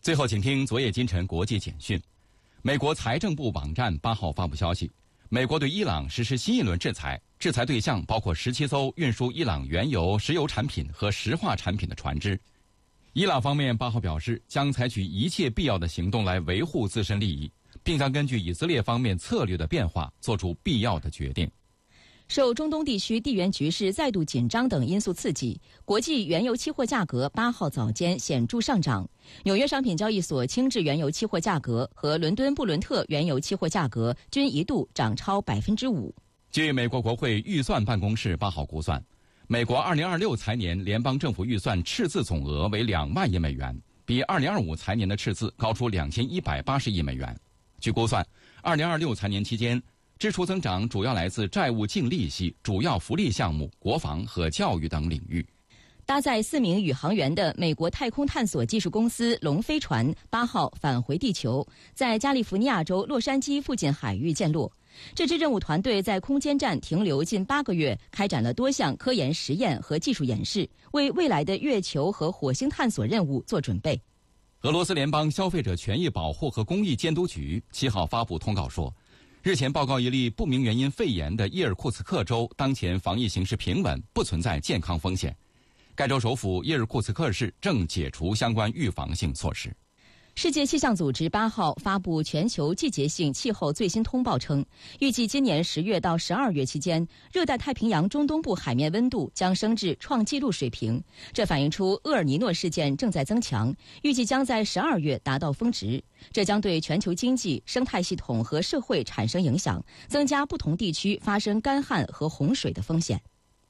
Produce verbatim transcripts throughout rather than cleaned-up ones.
最后，请听昨夜今晨国际简讯。美国财政部网站八号发布消息，美国对伊朗实施新一轮制裁，制裁对象包括十七艘运输伊朗原油、石油产品和石化产品的船只。伊朗方面八号表示，将采取一切必要的行动来维护自身利益，并将根据以色列方面策略的变化做出必要的决定。 受中东地区地缘局势再度紧张等因素刺激，国际原油期货价格八号早间显著上涨。纽约商品交易所轻质原油期货价格和伦敦布伦特原油期货价格均一度涨超百分之五。 据美国国会预算办公室八号估算，美国二零二六财年联邦政府预算赤字总额为两万亿美元，比二零二五财年的赤字高出两千一百八十亿美元。据估算，二零二六财年期间，支出增长主要来自债务净利息、主要福利项目、国防和教育等领域。 搭载四名宇航员的美国太空探索技术公司龙飞船八号返回地球，在加利福尼亚州洛杉矶附近海域降落。这支任务团队在空间站停留近八个月，开展了多项科研实验和技术演示，为未来的月球和火星探索任务做准备。 俄罗斯联邦消费者权益保护和公益监督局七号发布通告说，日前报告一例不明原因肺炎的伊尔库茨克州当前防疫形势平稳，不存在健康风险。该州首府伊尔库茨克市正解除相关预防性措施。 世界气象组织八号发布全球季节性气候最新通报称，预计今年十月到十二月期间，热带太平洋中东部海面温度将升至创纪录水平。这反映出厄尔尼诺事件正在增强，预计将在十二月达到峰值。这将对全球经济、生态系统和社会产生影响，增加不同地区发生干旱和洪水的风险。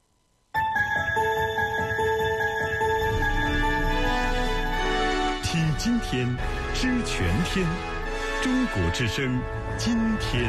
听今天，知全天。中国之声，今天。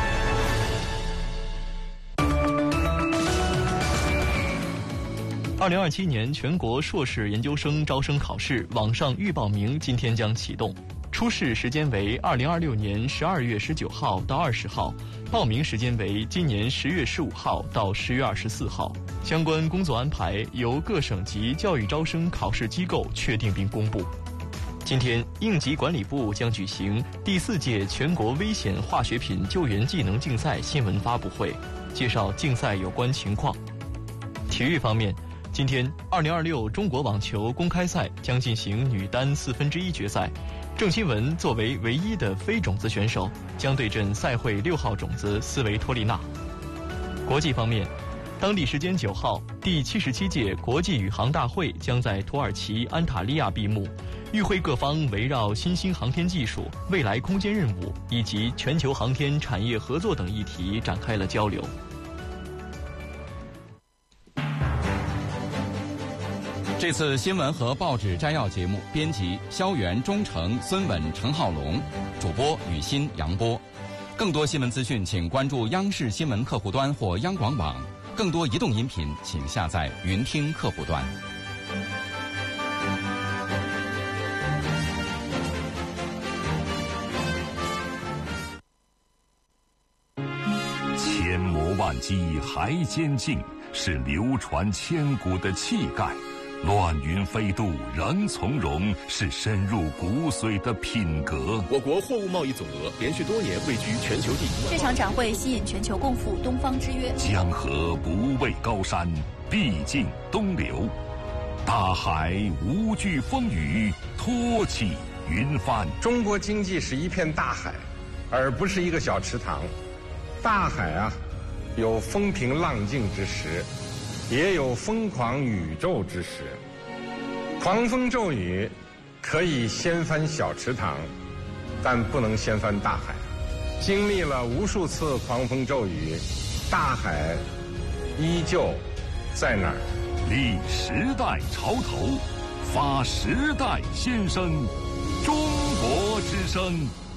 二零二七年全国硕士研究生招生考试网上预报名今天将启动，初试时间为二零二六年十二月十九号到二十号，报名时间为今年十月十五号到十月二十四号。相关工作安排由各省级教育招生考试机构确定并公布。今天，应急管理部将举行第四届全国危险化学品救援技能竞赛新闻发布会，介绍竞赛有关情况。体育方面，今天二零二六中国网球公开赛将进行女单四分之一决赛，郑钦文作为唯一的非种子选手，将对阵赛会六号种子斯维托利娜。国际方面，当地时间九号，第七十七届国际宇航大会将在土耳其安塔利亚闭幕。与会各方围绕新兴航天技术、未来空间任务以及全球航天产业合作等议题展开了交流。 这次新闻和报纸摘要节目编辑肖元、钟诚、孙稳、陈浩龙，主播雨欣、杨波。更多新闻资讯请关注央视新闻客户端或央广网，更多移动音频请下载云听客户端。 千磨万击还坚劲，是流传千古的气概；乱云飞渡仍从容，是深入骨髓的品格。 我国货物贸易总额连续多年位居全球第一。 这场展会吸引全球共赴东方之约。 江河不畏高山，必尽东流；大海无惧风雨，托起云帆。 中国经济是一片大海，而不是一个小池塘。大海啊，有风平浪静之时，也有疯狂宇宙之时。狂风骤雨可以掀翻小池塘，但不能掀翻大海。经历了无数次狂风骤雨，大海依旧在那儿。 立时代潮头，发时代先声。中国之声。